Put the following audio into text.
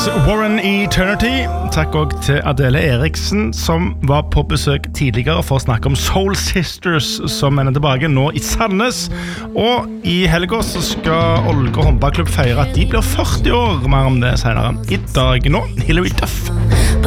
Warren Eternity. Takk også til Adele Eriksen, som var på besøk tidligere for å snakke om Soul Sisters, som er tilbake nå i Sandnes. Og i helgen så skal Olga håndballklubb feire at de blir 40 år. Mer om det senere. I dag nå, Hilary Duff.